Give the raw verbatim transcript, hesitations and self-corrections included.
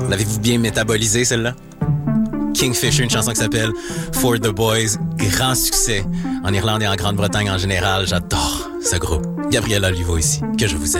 L'avez-vous bien métabolisé, celle-là? Kingfisher, une chanson qui s'appelle For the Boys. Grand succès en Irlande et en Grande-Bretagne en général. J'adore ce groupe. Gabriel Olivo ici. Que je vous aime.